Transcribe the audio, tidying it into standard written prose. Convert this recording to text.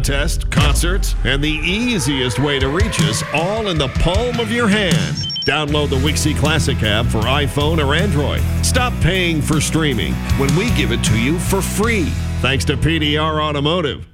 contests, concerts, and the easiest way to reach us all in the palm of your hand. Download the Wixie Classic app for iPhone or Android. Stop paying for streaming when we give it to you for free. Thanks to PDR Automotive.